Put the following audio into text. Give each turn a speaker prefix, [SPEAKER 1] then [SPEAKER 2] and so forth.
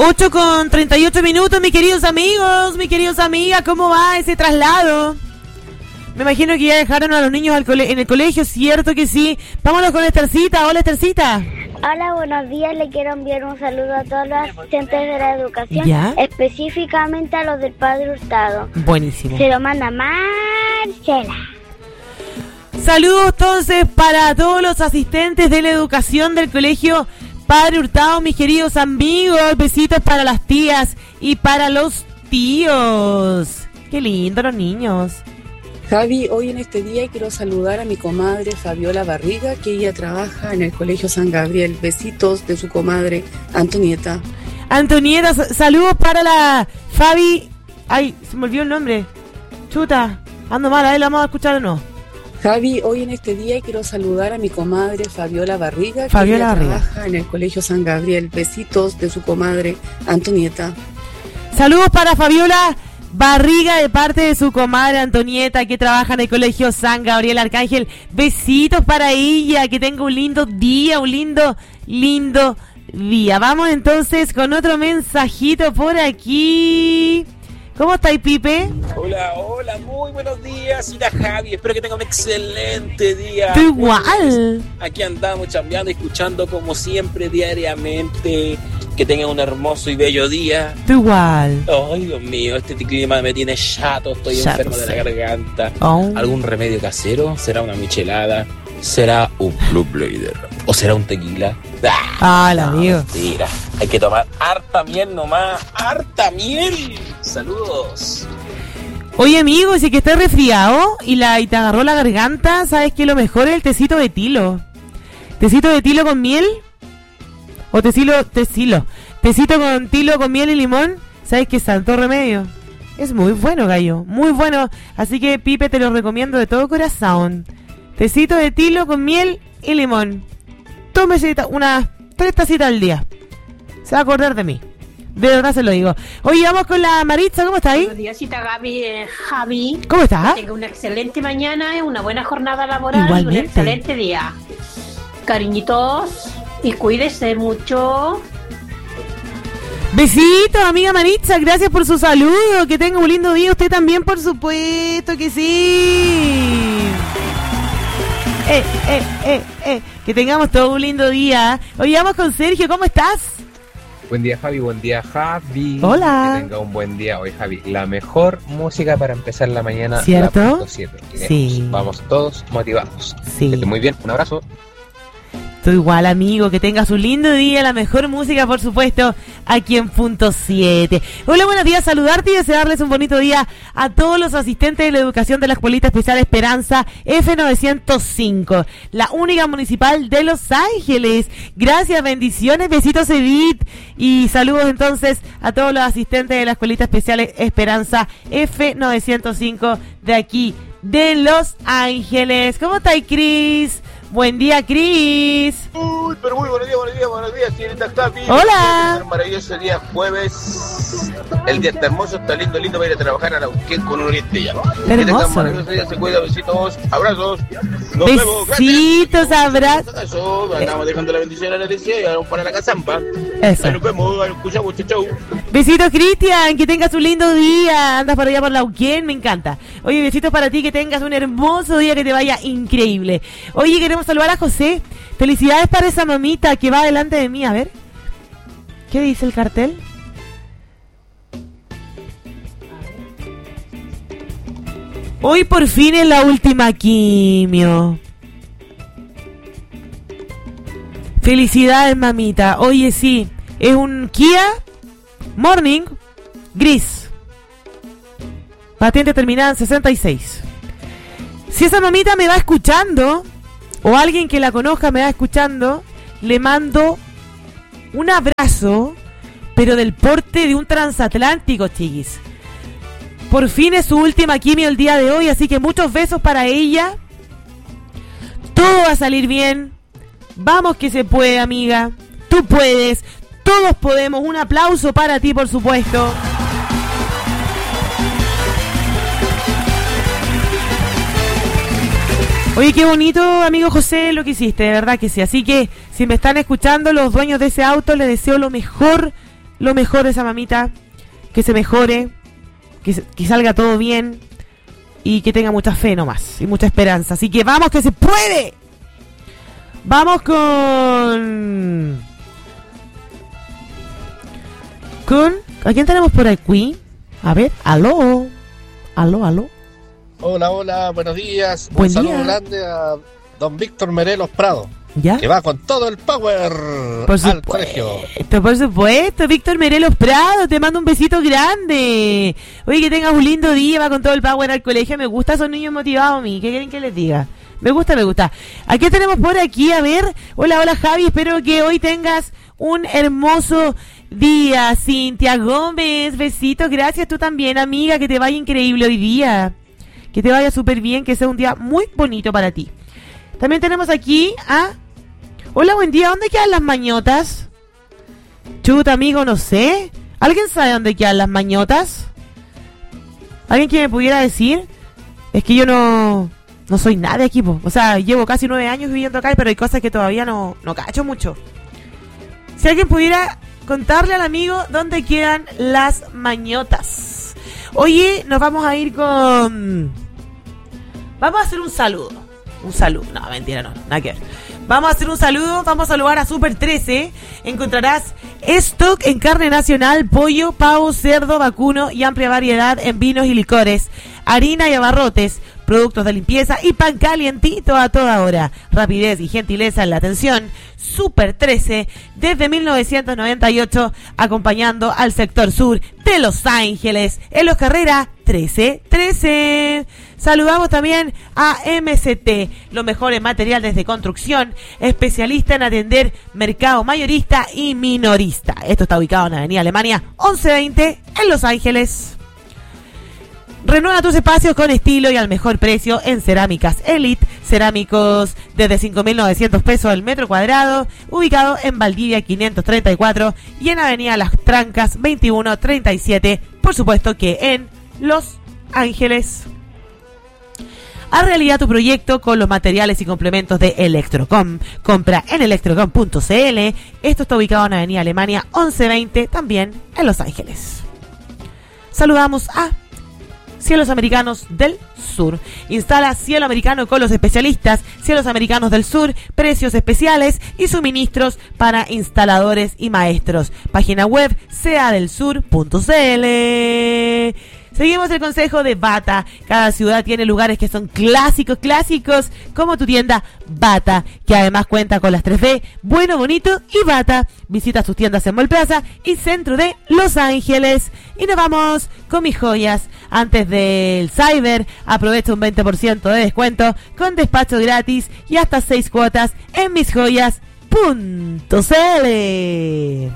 [SPEAKER 1] 8:38, mis queridos amigos, mis queridas amigas, ¿cómo va ese traslado? Me imagino que ya dejaron a los niños en el colegio, ¿cierto que sí? Vámonos con Estercita. Hola, Estercita.
[SPEAKER 2] Hola, buenos días. Le quiero enviar un saludo a todos los asistentes de la educación,
[SPEAKER 1] ¿ya?
[SPEAKER 2] Específicamente a los del Padre Hurtado.
[SPEAKER 1] Buenísimo.
[SPEAKER 2] Se lo manda Marcela.
[SPEAKER 1] Saludos entonces para todos los asistentes de la educación del colegio Padre Hurtado, mis queridos amigos. Besitos para las tías y para los tíos. Qué lindo los niños.
[SPEAKER 3] Javi, hoy en este día quiero saludar a mi comadre Fabiola Barriga, que ella trabaja en el Colegio San Gabriel. Besitos de su comadre Antonieta.
[SPEAKER 1] Antonieta, saludos para la Fabi. Ay, se me olvidó el nombre. Chuta, ando mal, a ver, la vamos a escuchar o no.
[SPEAKER 3] Javi, hoy en este día quiero saludar a mi comadre Fabiola Barriga, que
[SPEAKER 1] Fabiola
[SPEAKER 3] ella
[SPEAKER 1] Barriga
[SPEAKER 3] trabaja en el Colegio San Gabriel. Besitos de su comadre Antonieta.
[SPEAKER 1] Saludos para Fabiola Barriga de parte de su comadre Antonieta, que trabaja en el Colegio San Gabriel Arcángel. Besitos para ella, que tenga un lindo día, un lindo día. Vamos entonces con otro mensajito por aquí. ¿Cómo estáis, Pipe?
[SPEAKER 4] Hola, muy buenos días, Ira Javi, espero que tenga un excelente día.
[SPEAKER 1] Tú igual.
[SPEAKER 4] Aquí andamos chambeando y escuchando como siempre diariamente. Que tengan un hermoso y bello día.
[SPEAKER 1] Tú igual.
[SPEAKER 4] Ay, Dios mío, este clima me tiene chato, estoy enfermo de la garganta. ¿Algún remedio casero? ¿Será una michelada? ¿Será un Blue Blader? ¿O será un tequila?
[SPEAKER 1] La amigo.
[SPEAKER 4] Mira, hay que tomar harta miel nomás, harta miel. Saludos.
[SPEAKER 1] Oye, amigo, si que estás resfriado y te agarró la garganta, ¿sabes qué? Lo mejor es el tecito de tilo. ¿Tecito de tilo con miel? O tecito con tilo con miel y limón. ¿Sabes qué? Santo remedio. Es muy bueno, gallo, muy bueno. Así que, Pipe, te lo recomiendo de todo corazón. Tecito de tilo con miel y limón. Tómese unas 3 tacitas al día. Se va a acordar de mí. De verdad se lo digo. Oye, vamos con la Maritza, ¿cómo está ahí?
[SPEAKER 5] Buenos días, Gaby, Javi.
[SPEAKER 1] ¿Cómo estás?
[SPEAKER 5] Que tenga una excelente mañana, una buena jornada laboral.
[SPEAKER 1] Igualmente.
[SPEAKER 5] Y un excelente día. Cariñitos, y cuídese mucho.
[SPEAKER 1] Besitos, amiga Maritza, gracias por su saludo. Que tenga un lindo día. Usted también, por supuesto que sí. Que tengamos todo un lindo día. Hoy vamos con Sergio, ¿cómo estás?
[SPEAKER 6] Buen día, Javi, buen día, Javi.
[SPEAKER 1] Hola.
[SPEAKER 6] Que tenga un buen día hoy, Javi. La mejor música para empezar la mañana.
[SPEAKER 1] ¿Cierto?
[SPEAKER 6] La .7.
[SPEAKER 1] Sí.
[SPEAKER 6] Vamos todos motivados.
[SPEAKER 1] Sí.
[SPEAKER 6] Que esté muy bien, un abrazo.
[SPEAKER 1] Tú igual, amigo, que tengas un lindo día, la mejor música, por supuesto, aquí en .7. Hola, buenos días, saludarte y desearles un bonito día a todos los asistentes de la educación de la Escuelita Especial Esperanza F905, la única municipal de Los Ángeles. Gracias, bendiciones, besitos, Edith, y saludos entonces a todos los asistentes de la Escuelita Especial Esperanza F905 de aquí, de Los Ángeles. ¿Cómo está, Cris? Buen día, Cris.
[SPEAKER 7] Uy, pero muy buenos días, señorita Javi.
[SPEAKER 1] Hola.
[SPEAKER 7] Un maravilloso día jueves. El día está hermoso, está lindo para ir a trabajar a la Uquén con un oriente ya. Que tengan un maravilloso día, se cuida, besitos, abrazos. Nos vemos.
[SPEAKER 1] Besitos, abrazos.
[SPEAKER 7] Eso, andamos dejando la bendición a la Leticia y vamos para la Cazampa.
[SPEAKER 1] Eso.
[SPEAKER 7] Nos vemos, nos escuchamos, chau.
[SPEAKER 1] Besitos, Cristian, que tengas un lindo día. Andas por allá por la Uquén, me encanta. Oye, besitos para ti, que tengas un hermoso día, que te vaya increíble. Oye, queremos saludar a José. Felicidades para esa mamita que va delante de mí. A ver, ¿qué dice el cartel? Hoy por fin es la última quimio. Felicidades, mamita. Oye, sí, es un Kia Morning gris, patente terminada en 66. Si esa mamita me va escuchando, o alguien que la conozca me va escuchando, le mando un abrazo, pero del porte de un transatlántico, chiquis. Por fin es su última quimio el día de hoy, así que muchos besos para ella. Todo va a salir bien. Vamos que se puede, amiga. Tú puedes. Todos podemos. Un aplauso para ti, por supuesto. Oye, qué bonito, amigo José, lo que hiciste, de verdad que sí. Así que, si me están escuchando los dueños de ese auto, les deseo lo mejor lo mejor de esa mamita, que se mejore, que salga todo bien y que tenga mucha fe nomás y mucha esperanza. Así que vamos, que se puede. Vamos con ¿a quién tenemos por aquí? A ver, aló.
[SPEAKER 8] Hola, buenos días.
[SPEAKER 1] Buen
[SPEAKER 8] Un saludo
[SPEAKER 1] día.
[SPEAKER 8] grande a don Víctor Merelos Prado,
[SPEAKER 1] ¿Ya?
[SPEAKER 8] que va con todo el power al colegio.
[SPEAKER 1] Por supuesto, Víctor Merelos Prado, te mando un besito grande. Oye, que tengas un lindo día, va con todo el power al colegio. Me gusta, son niños motivados a mí. ¿Qué quieren que les diga? Me gusta. ¿A qué tenemos por aquí? A ver. Hola Javi, espero que hoy tengas un hermoso día. Cintia Gómez, besitos, gracias. Tú también, amiga, que te vaya increíble hoy día. Que te vaya súper bien, que sea un día muy bonito para ti. También tenemos aquí a... Hola, buen día, ¿dónde quedan las mañotas? Chuta, amigo, no sé. ¿Alguien sabe dónde quedan las mañotas? ¿Alguien que me pudiera decir? Es que yo no soy nada de equipo. O sea, llevo casi 9 años viviendo acá, pero hay cosas que todavía no cacho mucho. Si alguien pudiera contarle al amigo dónde quedan las mañotas. Oye, nos vamos a ir con... Vamos a hacer un saludo. No, mentira, no, nada que ver. Vamos a hacer un saludo, vamos a saludar a Super 13. Encontrarás stock en carne nacional, pollo, pavo, cerdo, vacuno y amplia variedad en vinos y licores, harina y abarrotes, productos de limpieza y pan calientito a toda hora. Rapidez y gentileza en la atención. Super 13, desde 1998, acompañando al sector sur de Los Ángeles, en Los Carrera 1313. Saludamos también a MCT, los mejores materiales de construcción, especialista en atender mercado mayorista y minorista. Esto está ubicado en Avenida Alemania 1120 en Los Ángeles. Renueva tus espacios con estilo y al mejor precio en Cerámicas Elite, cerámicos desde 5.900 pesos el metro cuadrado, ubicado en Valdivia 534 y en Avenida Las Trancas 2137, por supuesto que en Los Ángeles. Haz realidad tu proyecto con los materiales y complementos de Electrocom. Compra en electrocom.cl. Esto está ubicado en Avenida Alemania 1120, también en Los Ángeles. Saludamos a Cielos Americanos del Sur. Instala cielo americano con los especialistas Cielos Americanos del Sur, precios especiales y suministros para instaladores y maestros. Página web seadelsur.cl. Seguimos el consejo de Bata. Cada ciudad tiene lugares que son clásicos, como tu tienda Bata, que además cuenta con las 3B, bueno, bonito y Bata. Visita sus tiendas en Mall Plaza y centro de Los Ángeles. Y nos vamos con mis joyas. Antes del Cyber, aprovecha un 20% de descuento con despacho gratis y hasta 6 cuotas en misjoyas.cl.